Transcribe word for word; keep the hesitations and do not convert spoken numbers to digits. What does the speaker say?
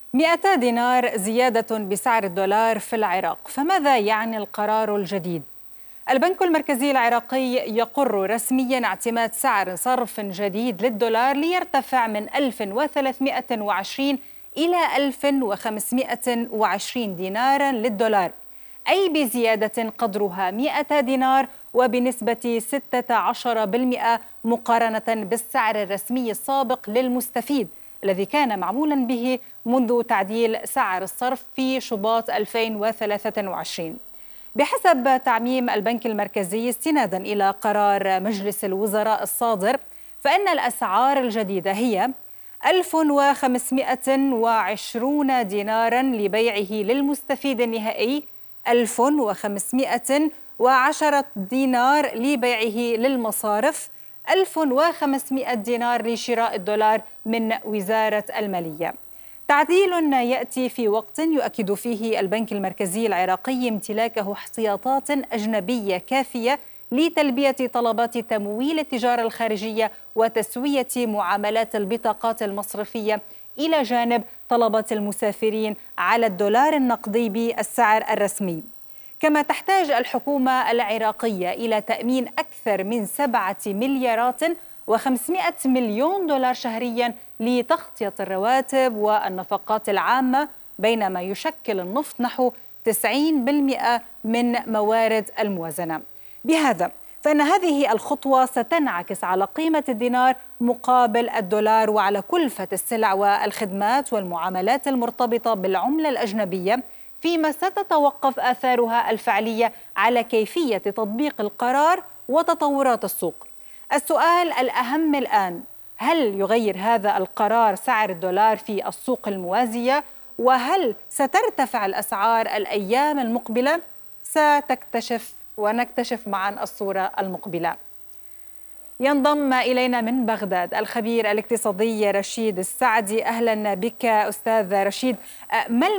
مئتا دينار زيادة بسعر الدولار في العراق، فماذا يعني القرار الجديد؟ البنك المركزي العراقي يقر رسميا اعتماد سعر صرف جديد للدولار ليرتفع من ألف وثلاثمئة وعشرين إلى ألف وخمسمئة وعشرين دينارا للدولار، أي بزيادة قدرها مئة دينار وبنسبة ستة عشر بالمئة مقارنة بالسعر الرسمي السابق للمستفيد الذي كان معمولا به منذ تعديل سعر الصرف في شباط ألفين وثلاثة وعشرين. بحسب تعميم البنك المركزي استنادا إلى قرار مجلس الوزراء الصادر، فإن الأسعار الجديدة هي ألف وخمسمئة وعشرين دينارا لبيعه للمستفيد النهائي، ألف وخمسمئة وعشرة دينار لبيعه للمصارف، ألف وخمسمئة دينار لشراء الدولار من وزارة المالية. تعديل يأتي في وقت يؤكد فيه البنك المركزي العراقي امتلاكه احتياطات أجنبية كافية لتلبية طلبات تمويل التجارة الخارجية وتسوية معاملات البطاقات المصرفية إلى جانب طلبات المسافرين على الدولار النقدي بالسعر الرسمي. كما تحتاج الحكومة العراقية إلى تأمين أكثر من سبعة مليارات وخمسمئة مليون دولار شهريا لتغطية الرواتب والنفقات العامة، بينما يشكل النفط نحو تسعين بالمئة من موارد الموازنة. بهذا فإن هذه الخطوة ستنعكس على قيمة الدينار مقابل الدولار وعلى كلفة السلع والخدمات والمعاملات المرتبطة بالعملة الأجنبية، فيما ستتوقف آثارها الفعلية على كيفية تطبيق القرار وتطورات السوق. السؤال الأهم الآن: هل يغير هذا القرار سعر الدولار في السوق الموازية؟ وهل سترتفع الأسعار الأيام المقبلة؟ ستكتشف ونكتشف معا الصورة المقبلة. ينضم إلينا من بغداد الخبير الاقتصادي رشيد السعدي. أهلا بك أستاذ رشيد. ما